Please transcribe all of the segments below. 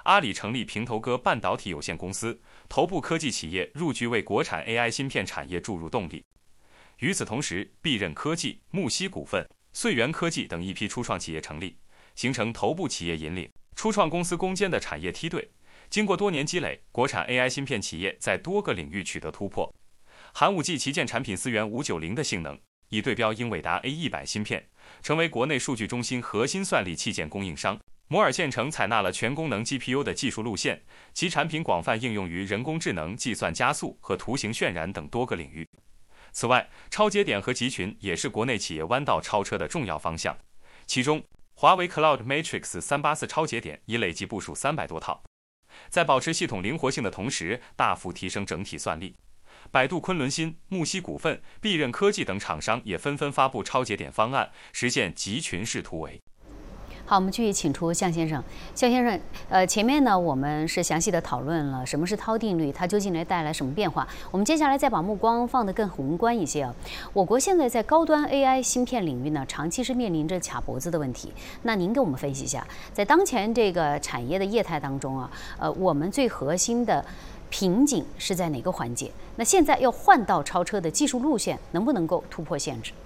阿里成立平头哥半导体有限公司，头部科技企业入局为国产 AI 芯片产业注入动力。与此同时，必任科技、木犀股份、穗源科技等一批初创企业成立，形成头部企业引领、初创公司攻坚的产业梯队。经过多年积累，国产 AI 芯片企业在多个领域取得突破。寒武纪旗舰产品思源590的性能已对标英伟达 A100 芯片，成为国内数据中心核心算力器件供应商。摩尔线程采纳了全功能 GPU 的技术路线，其产品广泛应用于人工智能、计算加速和图形渲染等多个领域。此外，超节点和集群也是国内企业弯道超车的重要方向。其中，华为 Cloud Matrix 384超节点已累计部署300多套，在保持系统灵活性的同时，大幅提升整体算力。百度昆仑芯、木犀股份、必任科技等厂商也纷纷发布超节点方案，实现集群式突围。 好，我们继续请出向先生。向先生，前面呢我们是详细的讨论了什么是涛定律，它究竟能带来什么变化。我们接下来再把目光放得更宏观一些啊。我国现在在高端 AI 芯片领域呢，长期是面临着卡脖子的问题。那您给我们分析一下，在当前这个产业的业态当中啊，我们最核心的瓶颈是在哪个环节？那现在要换道超车的技术路线，能不能够突破限制？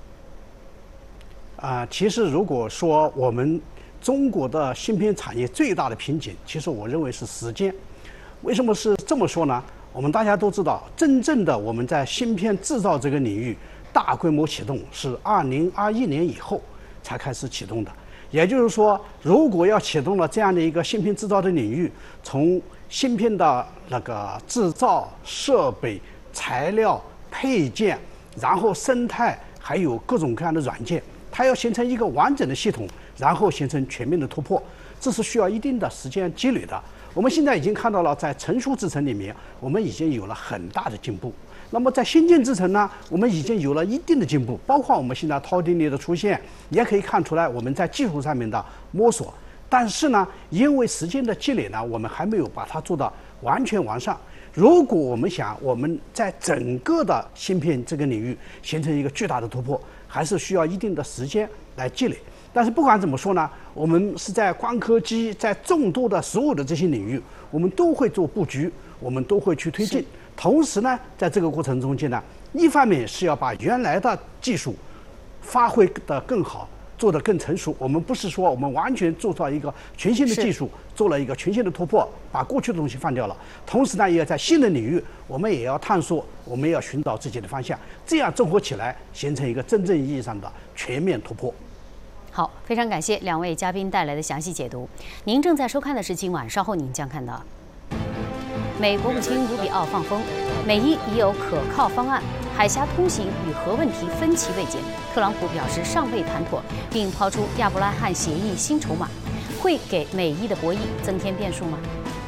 其实如果说我们中国的芯片产业最大的瓶颈，其实我认为是时间。为什么是这么说呢？我们大家都知道，真正的我们在芯片制造这个领域大规模启动是2021年以后才开始启动的。也就是说，如果要启动了这样的一个芯片制造的领域，从芯片的那个制造、设备、材料、配件，然后生态，还有各种各样的软件，它要形成一个完整的系统，然后形成全面的突破，这是需要一定的时间积累的。我们现在已经看到了，在成熟制程里面，我们已经有了很大的进步。那么在先进制程呢，我们已经有了一定的进步，包括我们现在涛定律的出现，也可以看出来我们在技术上面的摸索。但是呢，因为时间的积累呢，我们还没有把它做到完全完善。如果我们想我们在整个的芯片这个领域形成一个巨大的突破，还是需要一定的时间来积累。但是不管怎么说呢，我们是在光刻机，在众多的所有的这些领域，我们都会做布局，我们都会去推进。同时呢，在这个过程中间呢，一方面是要把原来的技术发挥得更好，做得更成熟。我们不是说我们完全做到一个全新的技术，做了一个全新的突破，把过去的东西放掉了。同时呢，也要在新的领域，我们也要探索，我们也要寻找自己的方向，这样综合起来，形成一个真正意义上的全面突破。 好，非常感谢两位嘉宾带来的详细解读。您正在收看的是今晚，稍后您将看到，美国务卿卢比奥放风，美伊已有可靠方案，海峡通行与核问题分歧未解。特朗普表示尚未谈妥，并抛出亚伯拉罕协议新筹码，会给美伊的博弈增添变数吗？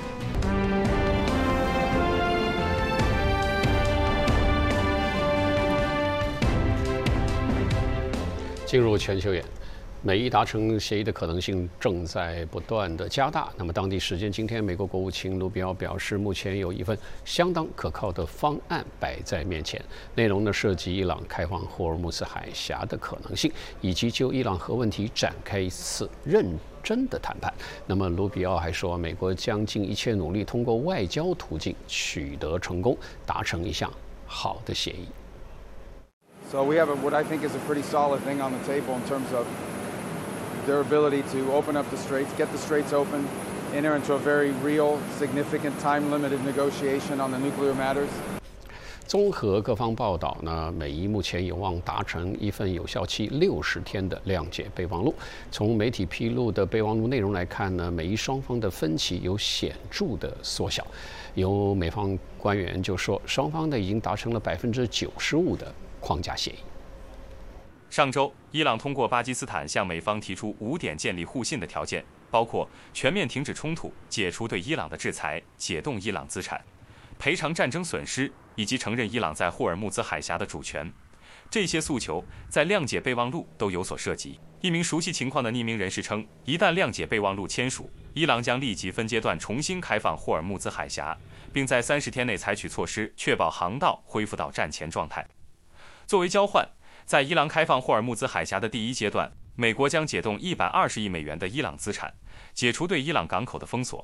进入全球眼，美伊达成协议的可能性正在不断的加大。那么，当地时间今天，美国国务卿卢比奥表示，目前有一份相当可靠的方案摆在面前，内容呢涉及伊朗开放霍尔木兹海峡的可能性，以及就伊朗核问题展开一次认真的谈判。那么，卢比奥还说，美国将尽一切努力，通过外交途径取得成功，达成一项好的协议。 So we have what I think is a pretty solid thing on the table in terms of their ability to open up the straits, get the straits open, enter into a very real, significant, time-limited negotiation on the nuclear matters. 综合各方报道呢，美伊目前有望达成一份有效期60天的谅解备忘录。从媒体披露的备忘录内容来看呢，美伊双方的分歧有显著的缩小。有美方官员就说，双方呢已经达成了95%的框架协议。 上周，伊朗通过巴基斯坦向美方提出5点建立互信的条件，包括全面停止冲突、解除对伊朗的制裁、解冻伊朗资产、赔偿战争损失，以及承认伊朗在霍尔木兹海峡的主权。这些诉求在谅解备忘录都有所涉及。一名熟悉情况的匿名人士称，一旦谅解备忘录签署，伊朗将立即分阶段重新开放霍尔木兹海峡，并在30天内采取措施，确保航道恢复到战前状态。作为交换，在伊朗开放霍尔木兹海峡的第1阶段，美国将解冻120亿美元的伊朗资产，解除对伊朗港口的封锁，